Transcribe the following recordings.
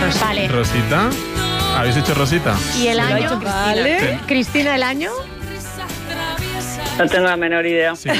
Vale. Rosita. ¿Habéis hecho Rosita? ¿Y el año? Vale. Cristina, ¿el año? No tengo la menor idea. Si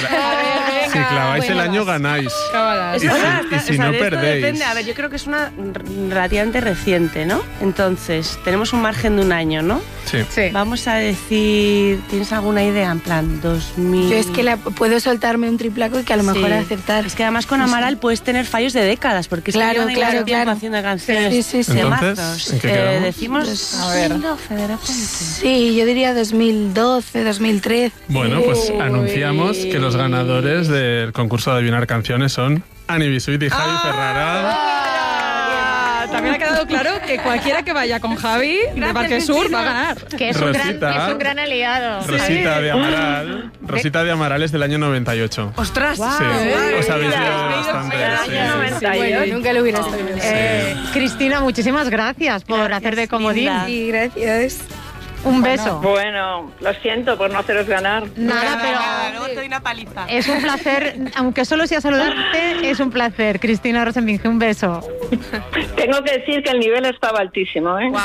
claváis el año, ganáis. Cábalas. Y si no, de esto perdéis. depende. A ver, yo creo que es una relativamente reciente, ¿no? Entonces, tenemos un margen de un año, ¿no? Sí. Sí. Vamos a decir, ¿tienes alguna idea? En plan, 2000... Yo es que puedo soltarme un triplaco y que a lo mejor acertar. Es que además con Amaral puedes tener fallos de décadas, porque Claro, es que llevan claro. haciendo canciones Sí. de Entonces, mazos. ¿en qué quedamos? Decimos A ver. 2012 de repente. Sí, yo diría 2012, 2013. Bueno, pues anunciamos que los ganadores del concurso de adivinar canciones son Ani Bisuit y Javi Ferrara. También ha quedado claro que cualquiera que vaya con Javi de Parque Sur va a ganar. Que es un gran aliado. Rosita de Amaral. Rosita de Amaral es del año 98. ¡Ostras! Sí, os habéis liado bastante. Sí. Nunca lo hubiera sabido. Cristina, muchísimas gracias por hacer de comodín. Sí, gracias. Un beso. Bueno, lo siento por no haceros ganar. Nada, pero luego te doy una paliza. es un placer, aunque solo sea saludarte, es un placer. Cristina Rosenvinge, un beso. Tengo que decir que el nivel estaba altísimo, ¿eh?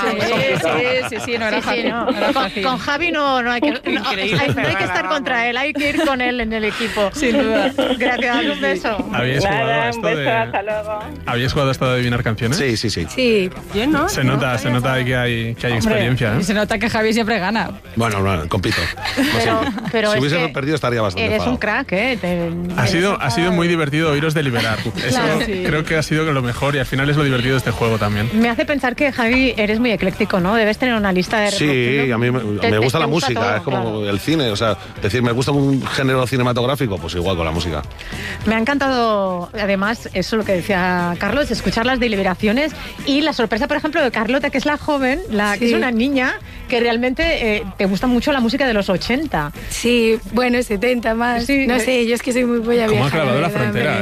Sí, no era fácil. no. No era fácil. Con Javi no hay que Increíble, no hay que estar contra él, hay que ir con él en el equipo. Sin duda. Gracias, un beso. ¿Habéis jugado a Nada, un esto beso, de... hasta luego. ¿Habéis jugado a esto de adivinar canciones? Sí. Sí. Yo no. Se nota que hay experiencia, Y ¿eh? se nota que Javi siempre gana. Bueno, compito. Pero Si es hubiese que perdido estaría bastante eres un enfadado. crack, ¿eh? Ha sido muy divertido oíros deliberar. Eso creo que ha sido lo mejor y al final es lo divertido de este juego también. Me hace pensar que, Javi, eres muy ecléctico, ¿no? Debes tener una lista de Sí, reproducción. a mí me gusta la música, todo, es como claro. el cine, o sea, decir, me gusta un género cinematográfico, pues igual con la música. Me ha encantado, además, eso lo que decía Carlos, escuchar las deliberaciones y la sorpresa, por ejemplo, de Carlota, que es la joven, que es una niña que realmente te gusta mucho la música de los 80. Sí, bueno, 70 más. Sí. No sé, yo es que soy muy polla vieja. ¿Cómo ha clavado la verdad, frontera,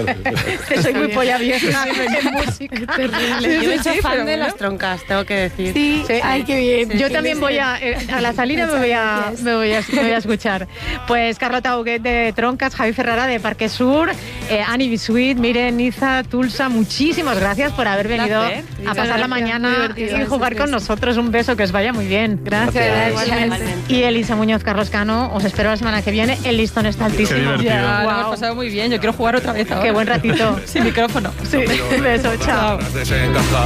Que soy muy polla vieja en música. Yo me he hecho fan pero de bueno. las troncas, tengo que decir. Sí, ay, qué bien. Yo también voy a la salida me voy a escuchar. Pues Carlota Huguet de Troncas, Javi Ferrara de Parque Sur, Ani Bisuit, Miren, Niza, Tulsa, muchísimas gracias por haber venido Placer. a pasar la mañana y jugar con nosotros. Un beso, que os vaya muy bien. Gracias. Igualmente. Y Elisa Muñoz, Carlos Cano, os espero la semana que viene. El listón está altísimo. Qué divertido. Ya, lo Guau. hemos pasado muy bien. Yo quiero jugar otra vez ahora. Qué buen ratito. Sin micrófono. Sí, beso, chao. Desencajar.